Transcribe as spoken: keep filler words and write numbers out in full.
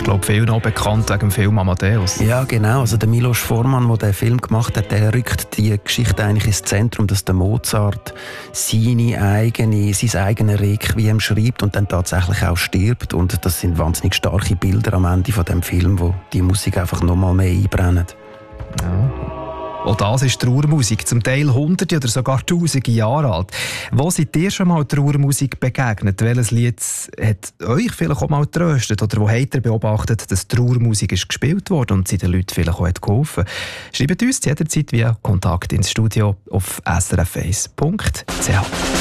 Ich glaube, vielen auch bekannt wegen dem Film Amadeus. Ja, genau. Also der Milos Forman, der den Film gemacht hat, der rückt die Geschichte eigentlich ins Zentrum, dass der Mozart seine eigene, sein eigenes Requiem schreibt und dann tatsächlich auch stirbt. Und das sind wahnsinnig starke Bilder am Ende von dem Film, wo die Musik einfach nochmal mehr einbrennt. Ja. Auch das ist Trauermusik, zum Teil hunderte oder sogar tausende Jahre alt. Wo seid ihr schon mal Trauermusik begegnet? Welches Lied hat euch vielleicht auch mal getröstet? Oder wo habt ihr beobachtet, dass Trauermusik ist gespielt wurde und sie den Leuten vielleicht auch hat geholfen? Schreibt uns jederzeit via Kontakt ins Studio auf s r f eins punkt c h.